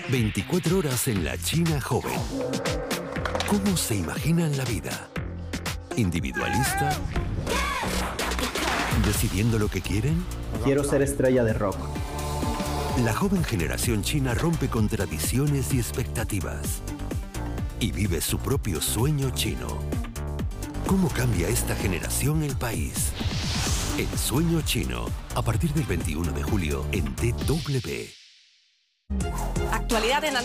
24 horas en la China joven. ¿Cómo se imaginan la vida? ¿Individualista? ¿Decidiendo lo que quieren? Quiero ser estrella de rock. La joven generación china rompe con tradiciones y expectativas y vive su propio sueño chino. ¿Cómo cambia esta generación el país? El sueño chino, a partir del 21 de julio en DW. Actualidad en